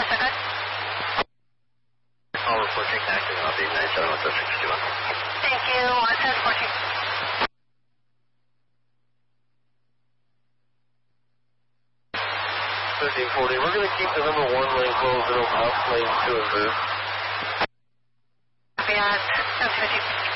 second. All reporting acting on the 971 Thank you. 1014. 1340. We're going to keep the number 1 lane closed and open up lanes 2 and 3. Beyond 1050.